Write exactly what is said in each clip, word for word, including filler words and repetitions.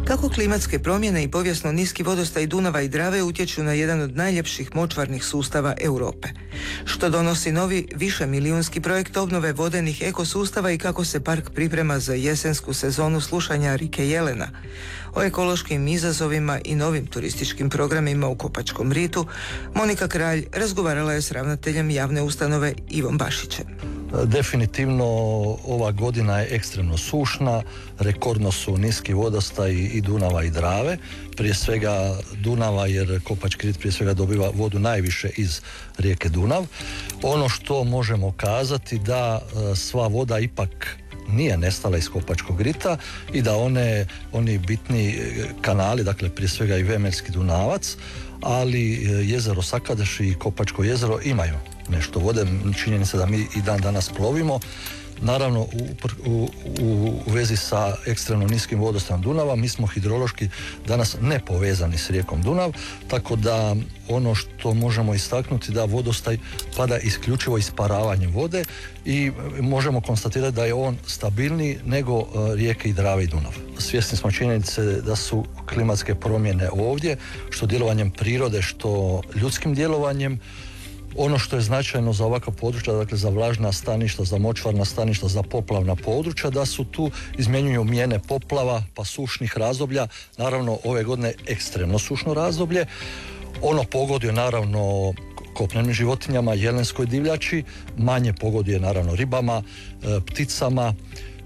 Kako klimatske promjene i povijesno niski vodostaj Dunava i Drave utječu na jedan od najljepših močvarnih sustava Europe? Što donosi novi višemilijunski projekt obnove vodenih ekosustava i kako se park priprema za jesensku sezonu slušanja Rike Jelena? O ekološkim izazovima i novim turističkim programima u Kopačkom ritu Monika Kralj razgovarala je s ravnateljem javne ustanove Ivom Bašićem. Definitivno ova godina je ekstremno sušna, rekordno su niski vodostaji i Dunava i Drave, prije svega Dunava jer Kopački rit prije svega dobiva vodu najviše iz rijeke Dunav. Ono što možemo kazati da sva voda ipak nije nestala iz Kopačkog rita i da one, oni bitni kanali, dakle prije svega i Vemeljski Dunavac, ali jezero Sakadeš i Kopačko jezero imaju nešto vode, činjenica da mi i dan danas plovimo. Naravno, u, u, u vezi sa ekstremno niskim vodostajem Dunava, mi smo hidrološki danas ne povezani s rijekom Dunav, tako da ono što možemo istaknuti da vodostaj pada isključivo isparavanjem vode i možemo konstatirati da je on stabilniji nego uh, rijeke i Drave i Dunav. Svjesni smo činjenice da su klimatske promjene ovdje, što djelovanjem prirode, što ljudskim djelovanjem. Ono što je značajno za ovakva područja, dakle za vlažna staništa, za močvarna staništa, za poplavna područja, da su tu izmjenjuju mijene poplava pa sušnih razdoblja. Naravno, ove godine ekstremno sušno razdoblje. Ono pogoduje naravno kopnenim životinjama, jelenskoj divljači, manje pogoduje naravno ribama, pticama.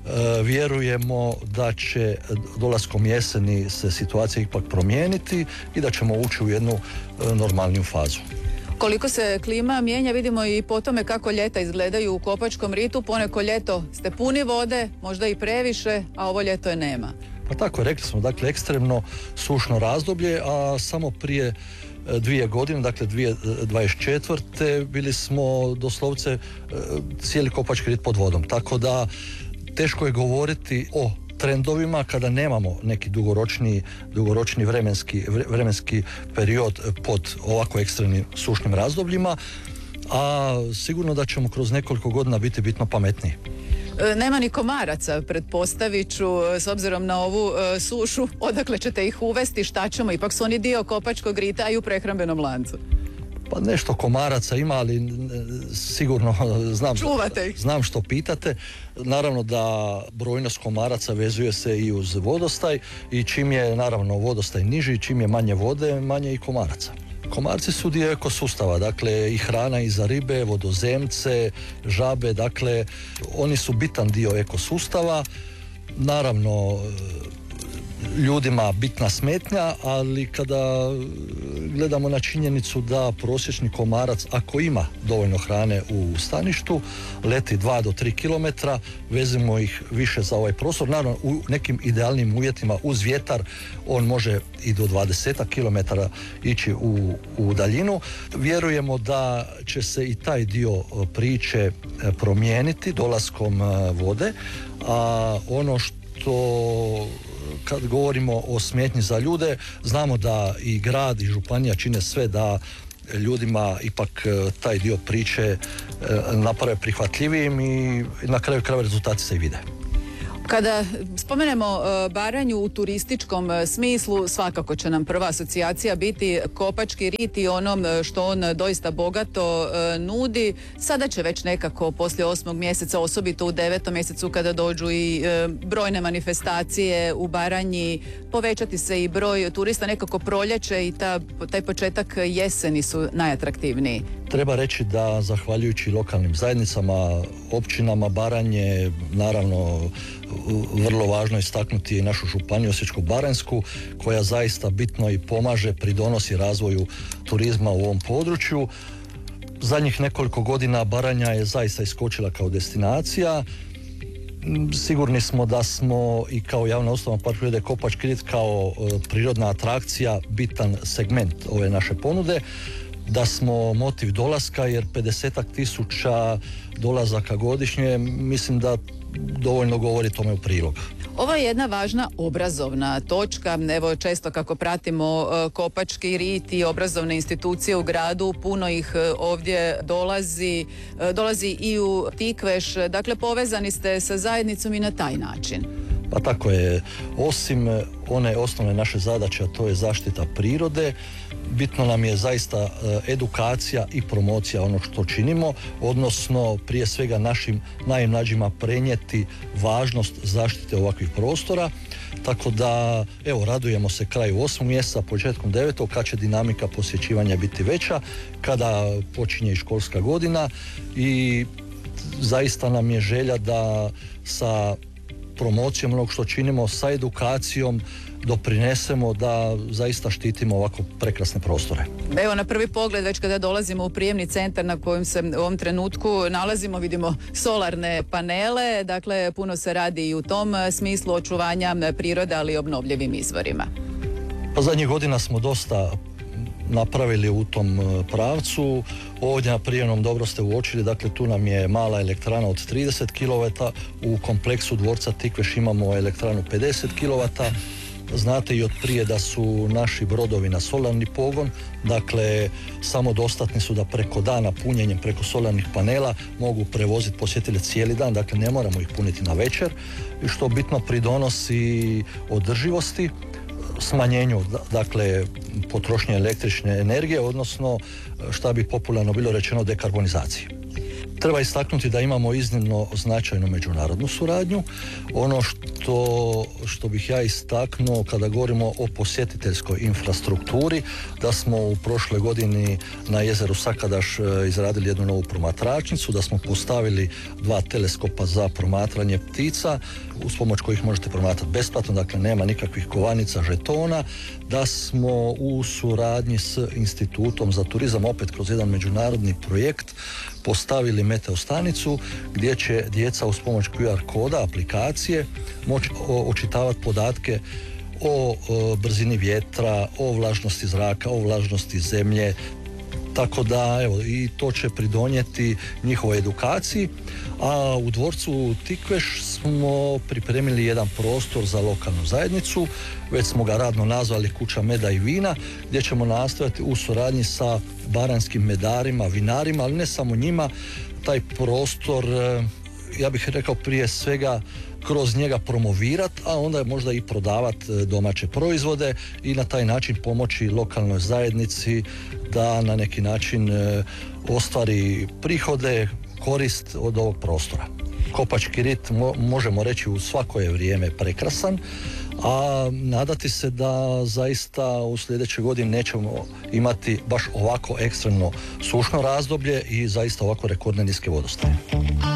Vjerujemo da će dolaskom jeseni se situacija ipak promijeniti i da ćemo ući u jednu normalniju fazu. Koliko se klima mijenja, vidimo i po tome kako ljeta izgledaju u Kopačkom ritu. Poneko ljeto ste puni vode, možda i previše, a ovo ljeto je nema. Pa tako, rekli smo, dakle, ekstremno sušno razdoblje, a samo prije dvije godine, dakle dvije tisuće dvadeset četvrte bili smo doslovce cijeli Kopački rit pod vodom. Tako da teško je govoriti o trendovima kada nemamo neki dugoročni, dugoročni vremenski, vremenski period pod ovako ekstremnim sušnim razdobljima, a sigurno da ćemo kroz nekoliko godina biti bitno pametniji. Nema ni komaraca, pretpostavit ću, s obzirom na ovu e, sušu, odakle ćete ih uvesti, šta ćemo, ipak su oni dio Kopačkog rita i u prehrambenom lancu. Pa nešto komaraca ima, ali sigurno znam, znam što pitate. Naravno da brojnost komaraca vezuje se i uz vodostaj i čim je naravno vodostaj niži, čim je manje vode, manje i komaraca. Komarci su dio ekosustava, dakle i hrana i za ribe, vodozemce, žabe, dakle oni su bitan dio ekosustava. Naravno ljudima bitna smetnja, ali kada gledamo na činjenicu da prosječni komarac, ako ima dovoljno hrane u staništu, leti dva do tri kilometra, vezimo ih više za ovaj prostor. Naravno, u nekim idealnim uvjetima uz vjetar on može i do dvadeset kilometara ići u, u daljinu. Vjerujemo da će se i taj dio priče promijeniti dolaskom vode, a ono što kad govorimo o smetnji za ljude, znamo da i grad i županija čine sve da ljudima ipak taj dio priče naprave prihvatljivijim i na kraju krajeva rezultati se i vide. Kada spomenemo Baranju u turističkom smislu, svakako će nam prva asocijacija biti Kopački rit i onom što on doista bogato nudi. Sada će već nekako poslije osmog mjeseca, osobito u devetom mjesecu kada dođu i brojne manifestacije u Baranji, povećati se i broj turista, nekako proljeće i ta, taj početak jeseni su najatraktivniji. Treba reći da zahvaljujući lokalnim zajednicama, općinama Baranje, naravno vrlo važno istaknuti i našu županiju Osječko-baranjsku koja zaista bitno i pomaže, pridonosi razvoju turizma u ovom području. Zadnjih nekoliko godina Baranja je zaista iskočila kao destinacija. Sigurni smo da smo i kao javna ustanova Park prirode Kopački rit kao prirodna atrakcija bitan segment ove naše ponude, da smo motiv dolaska jer pedesetak tisuća dolazaka godišnje mislim da dovoljno govori tome u prilog. Ovo je jedna važna obrazovna točka. Evo, često kako pratimo Kopački rit i obrazovne institucije u gradu, puno ih ovdje dolazi, dolazi i u Tikveš. Dakle, povezani ste sa zajednicom i na taj način. Pa tako je, osim one osnovne naše zadaće, a to je zaštita prirode, bitno nam je zaista edukacija i promocija onog što činimo, odnosno prije svega našim najmlađima prenijeti važnost zaštite ovakvih prostora. Tako da, evo, radujemo se kraju osmog mjeseca, početkom devetog, kad će dinamika posjećivanja biti veća, kada počinje i školska godina i zaista nam je želja da sa promocijom onog što činimo, sa edukacijom doprinesemo da zaista štitimo ovako prekrasne prostore. Evo, na prvi pogled, već kada dolazimo u prijemni centar na kojem se u ovom trenutku nalazimo, vidimo solarne panele, dakle puno se radi i u tom smislu očuvanja prirode, ali i obnovljivim izvorima. Pa zadnjih godina smo dosta napravili u tom pravcu. Ovdje na prijemnom dobro ste uočili, dakle tu nam je mala elektrana od trideset kilovata, u kompleksu dvorca Tikveš imamo elektranu pedeset kilovata. Znate i od prije da su naši brodovi na solarni pogon, dakle samodostatni su da preko dana punjenjem preko solarnih panela mogu prevoziti posjetitelje cijeli dan, dakle ne moramo ih puniti na večer, što bitno pridonosi održivosti, smanjenju dakle potrošnje električne energije, odnosno šta bi popularno bilo rečeno dekarbonizaciji. Treba istaknuti da imamo iznimno značajnu međunarodnu suradnju. Ono što, što bih ja istaknuo kada govorimo o posjetiteljskoj infrastrukturi, da smo u prošloj godini na jezeru Sakadaš izradili jednu novu promatračnicu, da smo postavili dva teleskopa za promatranje ptica, uz pomoć kojih možete promatrati besplatno, dakle nema nikakvih kovanica, žetona, da smo u suradnji s Institutom za turizam, opet kroz jedan međunarodni projekt, postavili meteostanicu gdje će djeca uz pomoć Q R koda, aplikacije, moći očitavati podatke o, o brzini vjetra, o vlažnosti zraka, o vlažnosti zemlje, tako da evo i to će pridonijeti njihovoj edukaciji. A u dvorcu Tikveš smo pripremili jedan prostor za lokalnu zajednicu, već smo ga radno nazvali Kuća meda i vina, gdje ćemo nastojati u suradnji sa baranjskim medarima, vinarima, ali ne samo njima, taj prostor, ja bih rekao prije svega kroz njega promovirati, a onda možda i prodavati domaće proizvode i na taj način pomoći lokalnoj zajednici da na neki način ostvari prihode, korist od ovog prostora. Kopački rit mo- možemo reći u svako je vrijeme prekrasan, a nadati se da zaista u sljedećoj godini nećemo imati baš ovako ekstremno sušno razdoblje i zaista ovako rekordne niske vodostaje.